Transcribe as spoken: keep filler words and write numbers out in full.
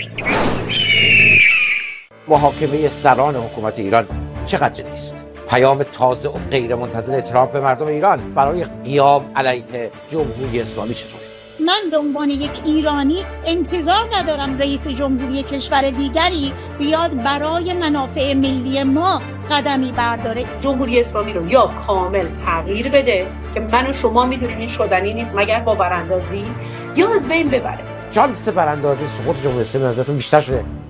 محاکمه سران حکومت ایران چقدر جدی است؟ پیام تازه و غیر منتظر ترامپ به مردم ایران برای قیام علیه جمهوری اسلامی چطور؟ من به عنوان یک ایرانی انتظار ندارم رئیس جمهوری کشور دیگری بیاد برای منافع ملی ما قدمی برداره. جمهوری اسلامی رو یا کامل تغییر بده که من و شما میدونیم این شدنی نیست مگر با براندازی، یا از بین ببره. شانس براندازی سقوط جمهوری اسلامی نظرتون بیشتر شده